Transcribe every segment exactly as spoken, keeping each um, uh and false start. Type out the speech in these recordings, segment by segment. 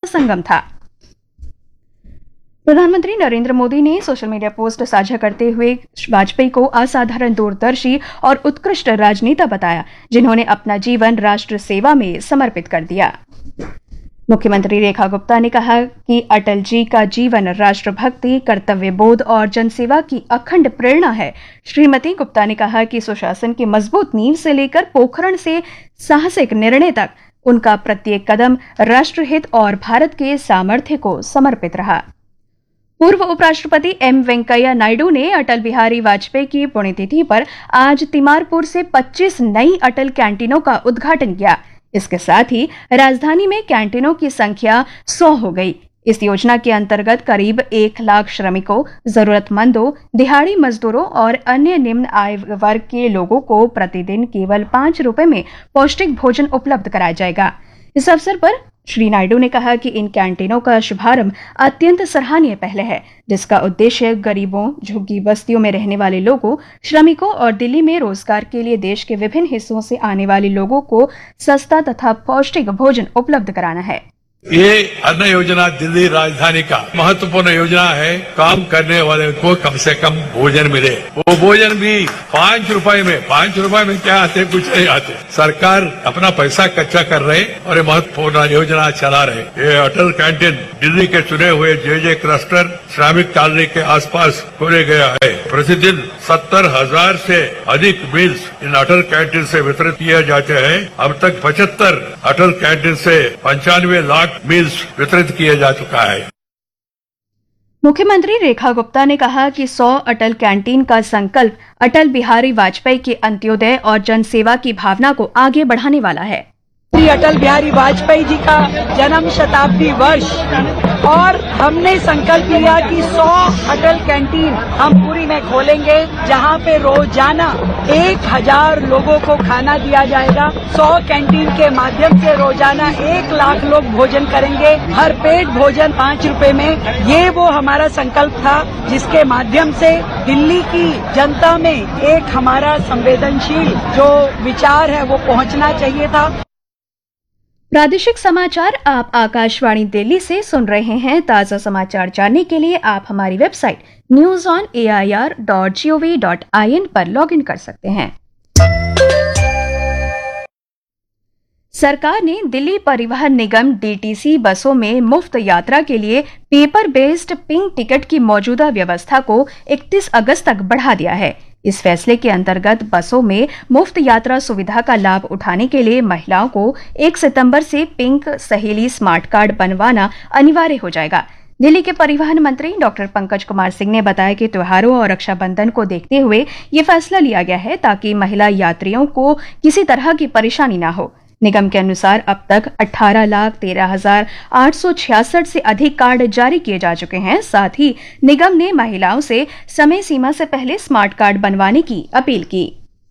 संगम था। प्रधानमंत्री नरेंद्र मोदी ने सोशल मीडिया पोस्ट साझा करते हुए वाजपेयी को असाधारण दूरदर्शी और उत्कृष्ट राजनेता बताया, जिन्होंने अपना जीवन राष्ट्र सेवा में समर्पित कर दिया। मुख्यमंत्री रेखा गुप्ता ने कहा कि अटल जी का जीवन राष्ट्रभक्ति, कर्तव्य बोध और जनसेवा की अखंड प्रेरणा है। श्रीमती गुप्ता ने कहा कि सुशासन की मजबूत नींव से लेकर पोखरण से साहसिक निर्णय तक उनका प्रत्येक कदम राष्ट्रहित और भारत के सामर्थ्य को समर्पित रहा। पूर्व उपराष्ट्रपति एम वेंकैया नायडू ने अटल बिहारी वाजपेयी की पुण्यतिथि पर आज तिमारपुर से पच्चीस नई अटल कैंटीनों का उद्घाटन किया। इसके साथ ही राजधानी में कैंटीनों की संख्या सौ हो गई। इस योजना के अंतर्गत करीब एक लाख श्रमिकों, जरूरतमंदों, दिहाड़ी मजदूरों और अन्य निम्न आय वर्ग के लोगों को प्रतिदिन केवल पांच रुपए में पौष्टिक भोजन उपलब्ध कराया जाएगा। इस अवसर पर श्री नायडू ने कहा कि इन कैंटीनों का शुभारंभ अत्यंत सराहनीय पहल है, जिसका उद्देश्य गरीबों, झुग्गी बस्तियों में रहने वाले लोगों, श्रमिकों और दिल्ली में रोजगार के लिए देश के विभिन्न हिस्सों से आने वाले लोगों को सस्ता तथा पौष्टिक भोजन उपलब्ध कराना है। ये अन्न योजना दिल्ली राजधानी का महत्वपूर्ण योजना है। काम करने वाले को कम से कम भोजन मिले। वो भोजन भी पांच रुपए में। पांच रुपए में क्या आते, कुछ नहीं आते। सरकार अपना पैसा कच्चा कर रहे और ये महत्वपूर्ण योजना चला रहे। ये अटल कैंटीन दिल्ली के चुने हुए जे जे क्लस्टर श्रमिक कॉलोनी के आसपास खोले गया है। प्रतिदिन सत्तर हजार से अधिक मील्स इन अटल कैंटीन से वितरित किए जाते हैं। अब तक पचहत्तर अटल कैंटीन से पंचानवे लाख मील्स वितरित किया जा चुका है। मुख्यमंत्री रेखा गुप्ता ने कहा कि सौ अटल कैंटीन का संकल्प अटल बिहारी वाजपेयी के अंत्योदय और जनसेवा की भावना को आगे बढ़ाने वाला है। अटल बिहारी वाजपेयी जी का जन्म शताब्दी वर्ष और हमने संकल्प लिया कि सौ अटल कैंटीन हम पूरी में खोलेंगे, जहां पे रोजाना एक हजार लोगों को खाना दिया जाएगा। सौ कैंटीन के माध्यम से रोजाना एक लाख लोग भोजन करेंगे, हर पेट भोजन पांच रुपए में। ये वो हमारा संकल्प था, जिसके माध्यम से दिल्ली की जनता में एक हमारा संवेदनशील जो विचार है वो पहुंचना चाहिए था। प्रादेशिक समाचार आप आकाशवाणी दिल्ली से सुन रहे हैं। ताजा समाचार जानने के लिए आप हमारी website news on A I R dot G O V dot I N पर लॉगिन कर सकते हैं। सरकार ने दिल्ली परिवहन निगम डी टी सी बसों में मुफ्त यात्रा के लिए पेपर बेस्ड पिंक टिकट की मौजूदा व्यवस्था को इकतीस अगस्त तक बढ़ा दिया है। इस फैसले के अंतर्गत बसों में मुफ्त यात्रा सुविधा का लाभ उठाने के लिए महिलाओं को एक सितंबर से पिंक सहेली स्मार्ट कार्ड बनवाना अनिवार्य हो जाएगा। दिल्ली के परिवहन मंत्री डॉक्टर पंकज कुमार सिंह ने बताया कि त्योहारों और रक्षाबंधन को देखते हुए ये फैसला लिया गया है, ताकि महिला यात्रियों को किसी तरह की परेशानी न हो। निगम के अनुसार अब तक अठारह लाख तेरह हजार आठ सौ छियासठ से अधिक कार्ड जारी किए जा चुके हैं। साथ ही निगम ने महिलाओं से समय सीमा से पहले स्मार्ट कार्ड बनवाने की अपील की।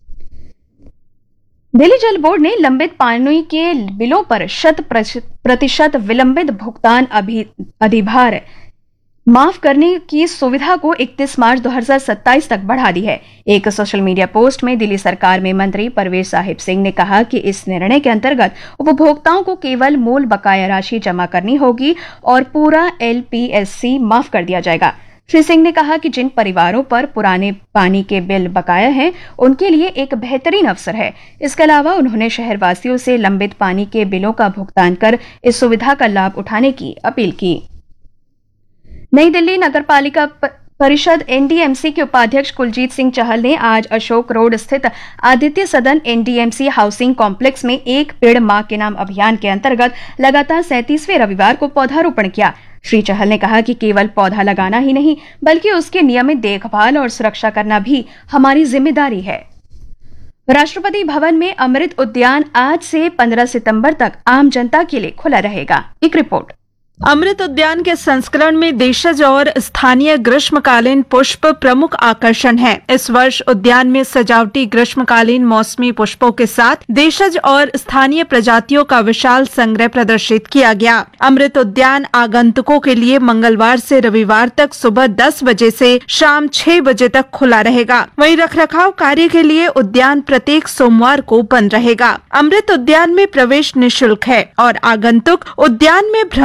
दिल्ली जल बोर्ड ने लंबित पानी के बिलों पर शत प्रतिशत विलंबित भुगतान अधिभार माफ करने की सुविधा को इकतीस मार्च दो हज़ार सत्ताईस तक बढ़ा दी है। एक सोशल मीडिया पोस्ट में दिल्ली सरकार में मंत्री परवेज साहिब सिंह ने कहा कि इस निर्णय के अंतर्गत उपभोक्ताओं को केवल मूल बकाया राशि जमा करनी होगी और पूरा एल पी एस सी माफ कर दिया जाएगा। श्री सिंह ने कहा कि जिन परिवारों पर पुराने पानी के बिल बकाया हैं, उनके लिए एक बेहतरीन अवसर है। इसके अलावा उन्होंने शहरवासियों से लंबित पानी के बिलों का भुगतान कर इस सुविधा का लाभ उठाने की अपील की। नई दिल्ली नगर पालिका परिषद एन डी एम सी के उपाध्यक्ष कुलजीत सिंह चहल ने आज अशोक रोड स्थित आदित्य सदन N D M C housing complex में एक पेड़ मां के नाम अभियान के अंतर्गत लगातार सैंतीसवें रविवार को पौधारोपण किया। श्री चहल ने कहा कि केवल पौधा लगाना ही नहीं, बल्कि उसकी नियमित देखभाल और सुरक्षा करना भी हमारी जिम्मेदारी है। राष्ट्रपति भवन में अमृत उद्यान आज से पंद्रह सितंबर तक आम जनता के लिए खुला रहेगा। एक रिपोर्ट। अमृत उद्यान के संस्करण में देशज और स्थानीय ग्रीष्मकालीन पुष्प प्रमुख आकर्षण हैं। इस वर्ष उद्यान में सजावटी ग्रीष्मकालीन मौसमी पुष्पों के साथ देशज और स्थानीय प्रजातियों का विशाल संग्रह प्रदर्शित किया गया। अमृत उद्यान आगंतुकों के लिए मंगलवार से रविवार तक सुबह दस बजे से शाम छह बजे तक खुला रहेगा। वहीं रखरखाव कार्य के लिए उद्यान प्रत्येक सोमवार को बंद रहेगा। अमृत उद्यान में प्रवेश निःशुल्क है और आगंतुक उद्यान में भ्रमण के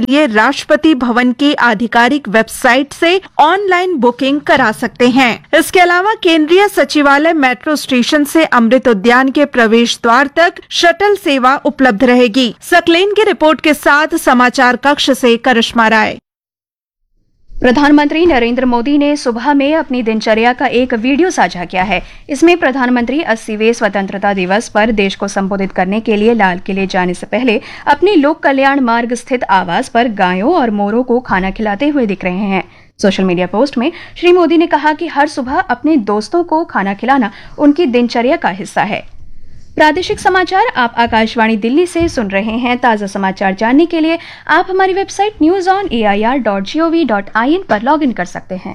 लिए राष्ट्रपति भवन की आधिकारिक वेबसाइट से ऑनलाइन बुकिंग करा सकते हैं। इसके अलावा केंद्रीय सचिवालय मेट्रो स्टेशन से अमृत उद्यान के प्रवेश द्वार तक शटल सेवा उपलब्ध रहेगी। सकलेन की रिपोर्ट के साथ समाचार कक्ष से करिश्मा राय। प्रधानमंत्री नरेंद्र मोदी ने सुबह में अपनी दिनचर्या का एक वीडियो साझा किया है। इसमें प्रधानमंत्री अस्सीवें स्वतंत्रता दिवस पर देश को संबोधित करने के लिए लाल किले जाने से पहले अपने लोक कल्याण मार्ग स्थित आवास पर गायों और मोरों को खाना खिलाते हुए दिख रहे हैं। सोशल मीडिया पोस्ट में श्री मोदी ने कहा कि हर सुबह अपने दोस्तों को खाना खिलाना उनकी दिनचर्या का हिस्सा है। प्रादेशिक समाचार आप आकाशवाणी दिल्ली से सुन रहे हैं। ताजा समाचार जानने के लिए आप हमारी website news on A I R dot G O V dot I N पर लॉग इन कर सकते हैं।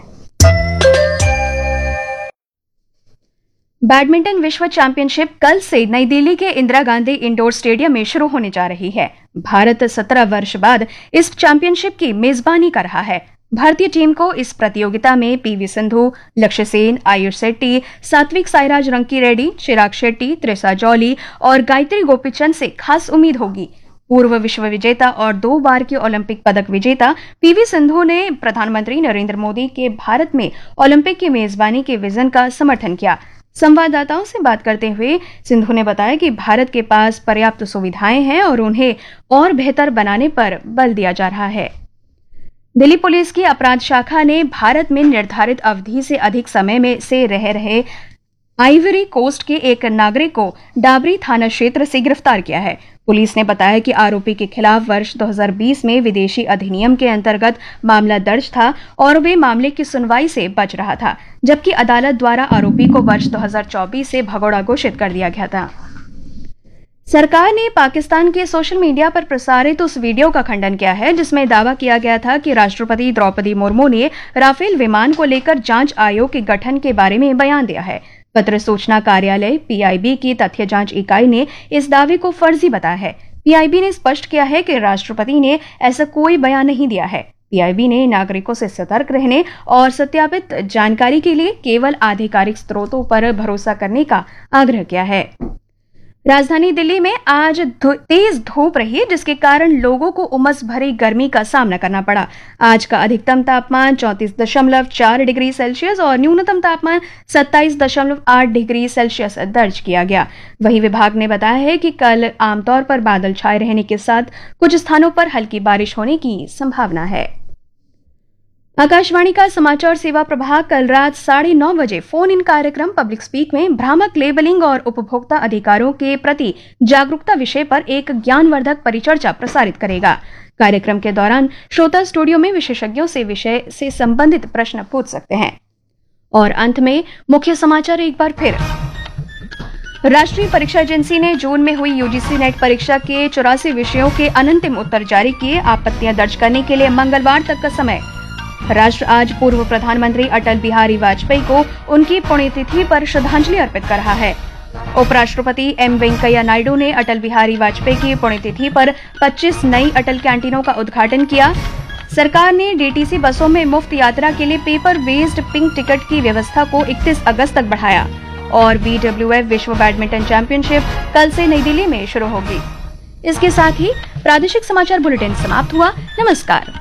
बैडमिंटन विश्व चैंपियनशिप कल से नई दिल्ली के इंदिरा गांधी इंडोर स्टेडियम में शुरू होने जा रही है। भारत सत्रह वर्ष बाद इस चैंपियनशिप की मेजबानी कर रहा है। भारतीय टीम को इस प्रतियोगिता में पीवी सिंधु, लक्ष्य सेन, आयुष शेट्टी, सात्विक साईराज रंकीरेड्डी, चिराग शेट्टी, त्रिशा जॉली और गायत्री गोपीचंद से खास उम्मीद होगी। पूर्व विश्व विजेता और दो बार की ओलंपिक पदक विजेता पीवी सिंधु ने प्रधानमंत्री नरेंद्र मोदी के भारत में ओलंपिक की मेजबानी के विजन का समर्थन किया। संवाददाताओं से बात करते हुए सिंधु ने बताया कि भारत के पास पर्याप्त सुविधाएं हैं और उन्हें और बेहतर बनाने पर बल दिया जा रहा है। दिल्ली पुलिस की अपराध शाखा ने भारत में निर्धारित अवधि से अधिक समय में से रह रहे आइवरी कोस्ट के एक नागरिक को डाबरी थाना क्षेत्र से गिरफ्तार किया है। पुलिस ने बताया कि आरोपी के खिलाफ वर्ष दो हज़ार बीस में विदेशी अधिनियम के अंतर्गत मामला दर्ज था और वे मामले की सुनवाई से बच रहा था, जबकि अदालत द्वारा आरोपी को वर्ष दो हज़ार चौबीस से भगोड़ा घोषित कर दिया गया था। सरकार ने पाकिस्तान के सोशल मीडिया पर प्रसारित उस वीडियो का खंडन किया है जिसमें दावा किया गया था कि राष्ट्रपति द्रौपदी मुर्मू ने राफेल विमान को लेकर जांच आयोग के गठन के बारे में बयान दिया है। पत्र सूचना कार्यालय पी आई बी की तथ्य जांच इकाई ने इस दावे को फर्जी बताया है। पी आई बी ने स्पष्ट किया है कि राष्ट्रपति ने ऐसा कोई बयान नहीं दिया है। पी आई बी ने नागरिकों से सतर्क रहने और सत्यापित जानकारी के लिए केवल आधिकारिक स्रोतों पर भरोसा करने का आग्रह किया है। राजधानी दिल्ली में आज तेज धूप रही, जिसके कारण लोगों को उमस भरी गर्मी का सामना करना पड़ा। आज का अधिकतम तापमान चौंतीस दशमलव चार डिग्री सेल्सियस और न्यूनतम तापमान सत्ताईस दशमलव आठ डिग्री सेल्सियस दर्ज किया गया। वहीं विभाग ने बताया है कि कल आमतौर पर बादल छाए रहने के साथ कुछ स्थानों पर हल्की बारिश होने की संभावना है। आकाशवाणी का समाचार सेवा प्रभाग कल रात साढ़े नौ बजे फोन इन कार्यक्रम पब्लिक स्पीक में भ्रामक लेबलिंग और उपभोक्ता अधिकारों के प्रति जागरूकता विषय पर एक ज्ञानवर्धक परिचर्चा प्रसारित करेगा। कार्यक्रम के दौरान श्रोता स्टूडियो में विशेषज्ञों से विषय से संबंधित प्रश्न पूछ सकते हैं। और अंत में मुख्य समाचार एक बार फिर। राष्ट्रीय परीक्षा एजेंसी ने जून में हुई यू जी सी नेट परीक्षा के चौरासी विषयों के अनंतिम उत्तर जारी किए। आपत्तियां दर्ज करने के लिए मंगलवार तक का समय। राष्ट्र आज पूर्व प्रधानमंत्री अटल बिहारी वाजपेयी को उनकी पुण्यतिथि पर श्रद्धांजलि अर्पित कर रहा है। उपराष्ट्रपति एम वेंकैया नायडू ने अटल बिहारी वाजपेयी की पुण्यतिथि पर पच्चीस नई अटल कैंटीनों का उद्घाटन किया। सरकार ने डी टी सी बसों में मुफ्त यात्रा के लिए पेपर बेस्ड पिंक टिकट की व्यवस्था को इकतीस अगस्त तक बढ़ाया। और बी डब्ल्यू एफ विश्व बैडमिंटन चैंपियनशिप कल से नई दिल्ली में शुरू होगी। इसके साथ ही प्रादेशिक समाचार बुलेटिन समाप्त हुआ। नमस्कार।